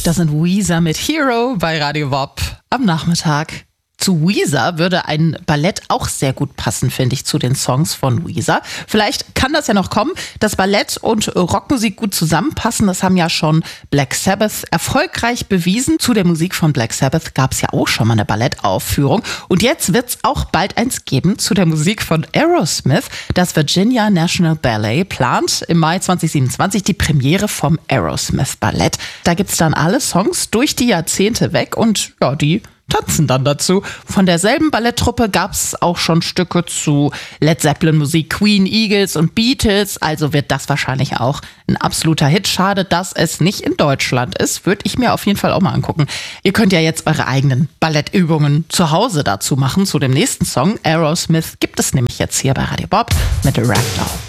Das sind Weezer mit Hero bei Radio WOP am Nachmittag. Zu Weezer würde ein Ballett auch sehr gut passen, finde ich, zu den Songs von Weezer. Vielleicht kann das ja noch kommen, dass Ballett und Rockmusik gut zusammenpassen. Das haben ja schon Black Sabbath erfolgreich bewiesen. Zu der Musik von Black Sabbath gab es ja auch schon mal eine Ballettaufführung. Und jetzt wird es auch bald eins geben zu der Musik von Aerosmith. Das Virginia National Ballet plant im Mai 2027 die Premiere vom Aerosmith Ballett. Da gibt es dann alle Songs durch die Jahrzehnte weg und ja, die tanzen dann dazu. Von derselben Balletttruppe gab es auch schon Stücke zu Led Zeppelin Musik, Queen, Eagles und Beatles. Also wird das wahrscheinlich auch ein absoluter Hit. Schade, dass es nicht in Deutschland ist. Würde ich mir auf jeden Fall auch mal angucken. Ihr könnt ja jetzt eure eigenen Ballettübungen zu Hause dazu machen. Zu dem nächsten Song, Aerosmith, gibt es nämlich jetzt hier bei Radio WOP mit Ragdoll.